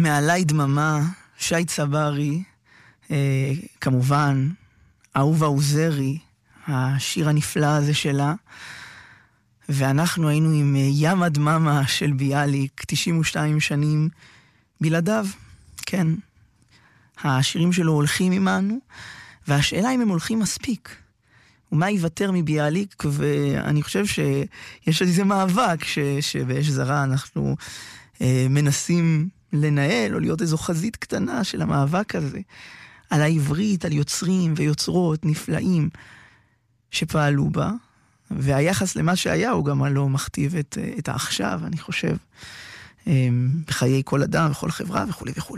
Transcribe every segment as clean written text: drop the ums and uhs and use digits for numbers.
מעלי דממה, שי צברי, כמובן, אהובה עוזרי, השיר הנפלא הזה שלה, ואנחנו היינו עם ים הדממה של ביאליק, 92 שנים בלעדיו, כן. השירים שלו הולכים עמנו, והשאלה אם הם הולכים מספיק. ומה ייוותר מביאליק, ואני חושב שיש איזה מאבק שבאש זרה אנחנו מנסים לנהל, או להיות איזו חזית קטנה של המאבק הזה, על העברית, על יוצרים ויוצרות נפלאים שפעלו בה, והיחס למה שהיה הוא גם לא מכתיב את העכשיו, אני חושב, בחיי כל אדם וכל חברה וכו' וכו'.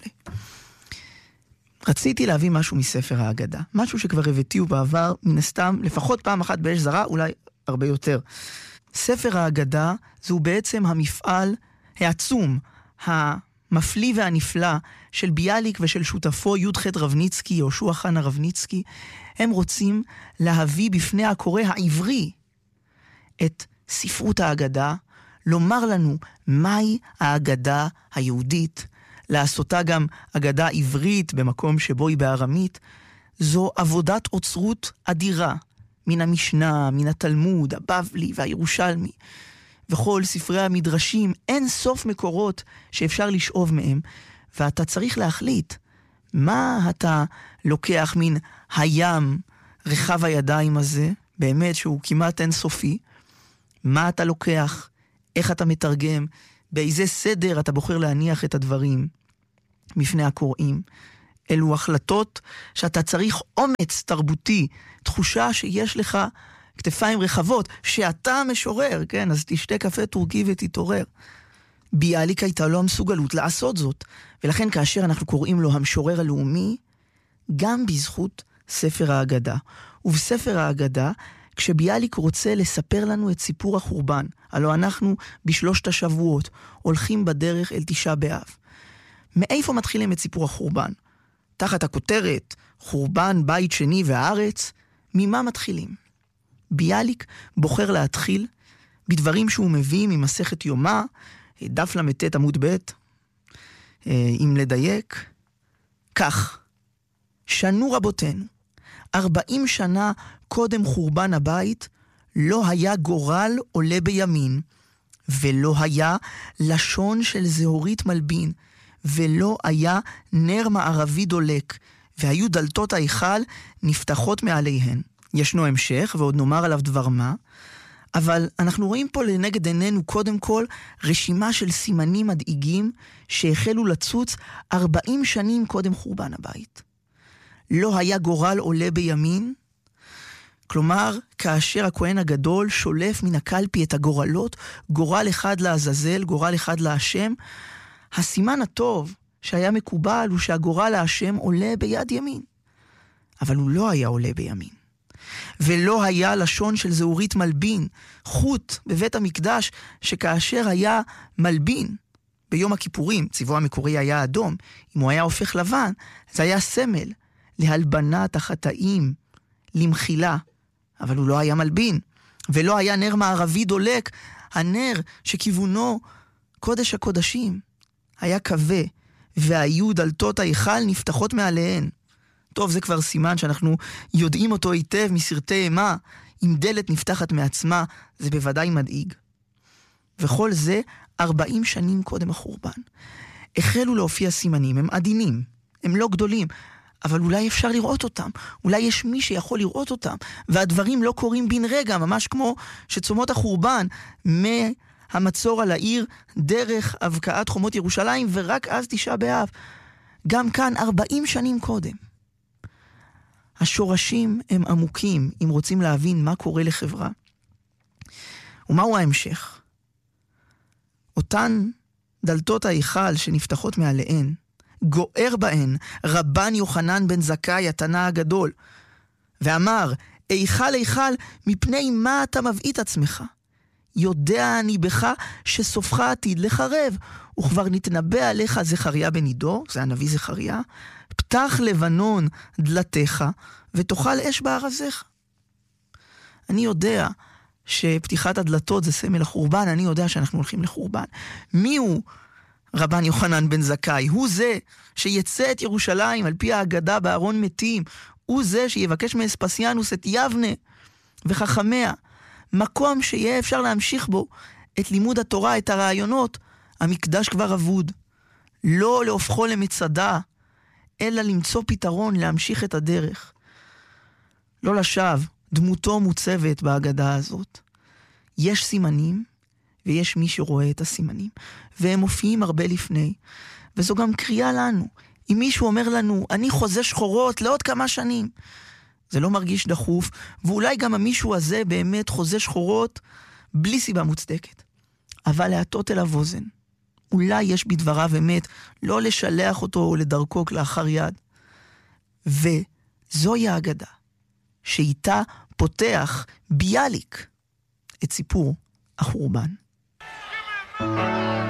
רציתי להביא משהו מספר האגדה, משהו שכבר הבאתיו בעבר, מן הסתם, לפחות פעם אחת באש זרה, אולי הרבה יותר. ספר האגדה זהו בעצם המפעל העצום, המפליא והנפלא של ביאליק ושל שותפו י"ח רבניצקי, יהושע חנה רבניצקי. הם רוצים להביא בפני הקורא העברי את ספרות האגדה, לומר לנו מהי האגדה היהודית, לעשותה גם אגדה עברית במקום שבו היא בארמית. זו עבודת אוצרות אדירה, מן המשנה, מן התלמוד, הבבלי והירושלמי, וכל ספרי המדרשים, אין סוף מקורות שאפשר לשאוב מהם, ואתה צריך להחליט מה אתה לוקח מן הים רחב הידיים הזה, באמת שהוא כמעט אינסופי, מה אתה לוקח, איך אתה מתרגם, באיזה סדר אתה בוחר להניח את הדברים בפני הקוראים. אלו החלטות שאתה צריך אומץ תרבותי, תחושה שיש לך כתפיים רחבות, שאתה משורר, כן? אז תשתה קפה טורקי ותתעורר. ביאליק הייתה לו המסוגלות לעשות זאת, ולכן כאשר אנחנו קוראים לו המשורר הלאומי, גם בזכות ספר האגדה. ובספר האגדה, כשביאליק רוצה לספר לנו את סיפור החורבן, הלוא אנחנו בשלושת השבועות הולכים בדרך אל תשעה באב. מאיפה מתחילים את סיפור החורבן? תחת הכותרת חורבן בית שני והארץ, ממה מתחילים? ביאליק בוחר להתחיל בדברים שהוא מביא ממסכת יומא, דף למתת עמוד ב', אם לדייק, כך, שנו רבותינו, 40 שנה קודם חורבן הבית, לא היה גורל עולה בימין, ולא היה לשון של זהורית מלבין, ולא היה נר מערבי דולק, והיו דלתות ההיכל נפתחות מעליהן. ישנו המשך, ועוד נאמר עליו דבר מה, אבל אנחנו רואים פה לנגד עינינו קודם כל רשימה של סימנים מדאיגים שהחלו לצוץ 40 שנים קודם חורבן הבית. לא היה גורל עולה בימין, כלומר, כאשר הכהן הגדול שולף מן הקלפי את הגורלות, גורל אחד לעזאזל, גורל אחד להשם, הסימן הטוב שהיה מקובל הוא שהגורל להשם עולה ביד ימין. אבל הוא לא היה עולה בימין. ולא היה לשון של זהורית מלבין, חוט בבית המקדש, שכאשר היה מלבין, ביום הכיפורים, צבעו המקורי היה אדום, אם הוא היה הופך לבן, זה היה סמל להלבנת החטאים, למחילה, אבל הוא לא היה מלבין, ולא היה נר מערבי דולק, הנר שכיוונו קודש הקודשים, היה כבה, והיו דלתות ההיכל נפתחות מעליהן. טוב, זה כבר סימן שאנחנו יודעים אותו היטב מסרטי אימה, אם דלת נפתחת מעצמה, זה בוודאי מדאיג. וכל זה 40 שנים קודם החורבן. החלו להופיע סימנים, הם עדינים, הם לא גדולים, אבל אולי אפשר לראות אותם, אולי יש מי שיכול לראות אותם, והדברים לא קורים בן רגע, ממש כמו שצומות החורבן מהמצור על העיר דרך הבקעת חומות ירושלים, ורק אז תשעה באב. גם כאן 40 שנים קודם. השורשים הם עמוקים, אם רוצים להבין מה קורה לחברה. ומהו ההמשך? אותן דלתות ההיכל שנפתחות מעליהן, גוער בהן רבן יוחנן בן זכאי התנא הגדול, ואמר, היכל היכל, מפני מה אתה מביא את עצמך? יודע אני בך שסופך עתיד לחרב, וכבר נתנבא עליך זכריה בן עידו, זה הנביא זכריה, פתח לבנון דלתך, ותאכל אש בארזך. אני יודע שפתיחת הדלתות זה סמל החורבן, אני יודע שאנחנו הולכים לחורבן. מי הוא רבן יוחנן בן זכאי, הוא זה שיצא את ירושלים על פי ההגדה בארון מתים, הוא זה שיבקש מאספסיאנוס את יבנה וחכמיה, מקום שיהיה אפשר להמשיך בו את לימוד התורה, את הרעיונות. המקדש כבר אבוד, לא להופכו למצדה, אלא למצוא פתרון להמשיך את הדרך. לא לשווא, דמותו מוצבת בהגדה הזאת. יש סימנים, ויש מי שרואה את הסימנים, והם מופיעים הרבה לפני, וזו גם קריאה לנו. אם מישהו אומר לנו, אני חוזה שחורות לעוד כמה שנים, זה לא מרגיש דחוף, ואולי גם המישהו הזה באמת חוזה שחורות בלי סיבה מוצדקת. אבל להטות אליו אוזן. אולי יש בדבריו אמת, לא לשלח אותו לדרכו כלאחר יד. וזוהי האגדה, שאיתה פותח ביאליק את סיפור החורבן.